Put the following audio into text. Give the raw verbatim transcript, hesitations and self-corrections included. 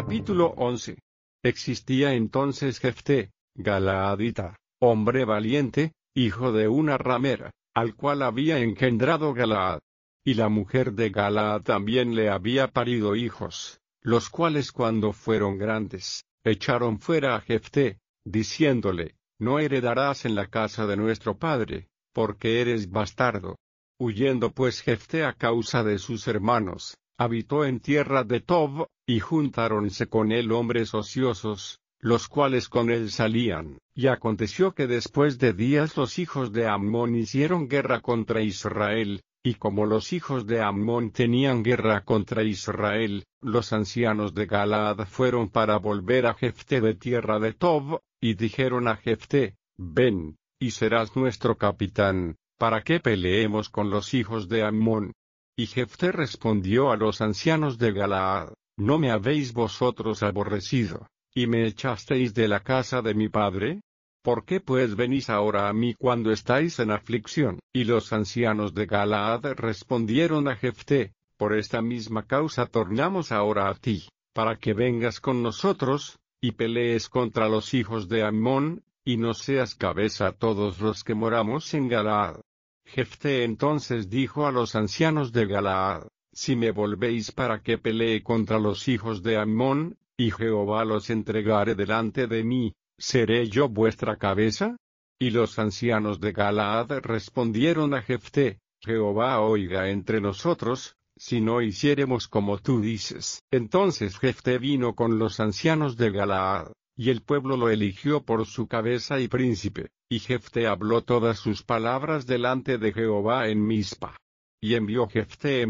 Capítulo once. Existía entonces Jefté, Galaadita, hombre valiente, hijo de una ramera, al cual había engendrado Galaad. Y la mujer de Galaad también le había parido hijos, los cuales cuando fueron grandes, echaron fuera a Jefté, diciéndole, no heredarás en la casa de nuestro padre, porque eres bastardo. Huyendo pues Jefté a causa de sus hermanos, habitó en tierra de Tob, y juntáronse con él hombres ociosos, los cuales con él salían. Y aconteció que después de días los hijos de Amón hicieron guerra contra Israel, y como los hijos de Amón tenían guerra contra Israel, los ancianos de Galaad fueron para volver a Jefté de tierra de Tob, y dijeron a Jefté, ven, y serás nuestro capitán, para que peleemos con los hijos de Amón. Y Jefté respondió a los ancianos de Galaad, ¿no me habéis vosotros aborrecido, y me echasteis de la casa de mi padre? ¿Por qué pues venís ahora a mí cuando estáis en aflicción? Y los ancianos de Galaad respondieron a Jefté, por esta misma causa tornamos ahora a ti, para que vengas con nosotros, y pelees contra los hijos de Amón, y no seas cabeza a todos los que moramos en Galaad. Jefté entonces dijo a los ancianos de Galaad, si me volvéis para que pelee contra los hijos de Amón, y Jehová los entregare delante de mí, ¿seré yo vuestra cabeza? Y los ancianos de Galaad respondieron a Jefté, Jehová oiga entre nosotros, si no hiciéremos como tú dices. Entonces Jefté vino con los ancianos de Galaad, y el pueblo lo eligió por su cabeza y príncipe, y Jefté habló todas sus palabras delante de Jehová en Mizpa. Y envió Jefté